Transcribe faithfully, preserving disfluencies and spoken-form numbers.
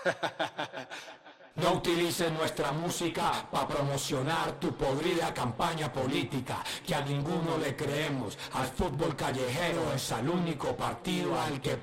No utilices nuestra música para promocionar tu podrida campaña política, que a ninguno le creemos. Al fútbol callejero es al único partido al que